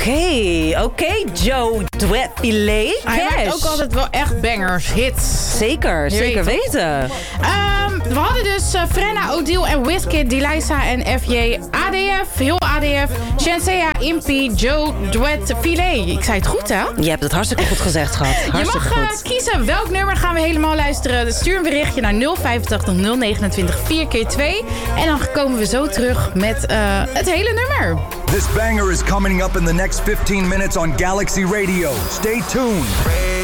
Oké, Joe Duet Filet. Hij maakt ook altijd wel echt bangers, hits. Zeker weten. We hadden dus Frenna, Odile en Wizkid, Deliza en FJ, ADF, heel ADF, Shenzea, Impy, Joe Duet Filet. Ik zei het goed, hè? Je hebt het hartstikke goed gezegd, schat. Hartstikke Je mag kiezen welk nummer gaan we helemaal luisteren. Stuur een berichtje naar 085 029 4x2. En dan komen we zo terug met het hele nummer. This banger is coming up in the next 15 minutes on Galaxy Radio. Stay tuned.